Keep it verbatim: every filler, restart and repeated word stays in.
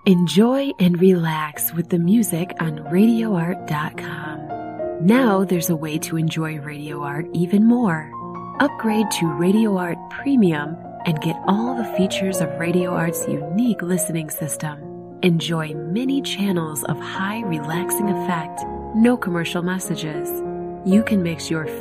Enjoy and relax with the music on radio art dot com. Now there's a way to enjoy Radio Art even more. Upgrade to Radio Art Premium and get all the features of Radio Art's unique listening system. Enjoy many channels of high relaxing effect, no commercial messages. You can mix your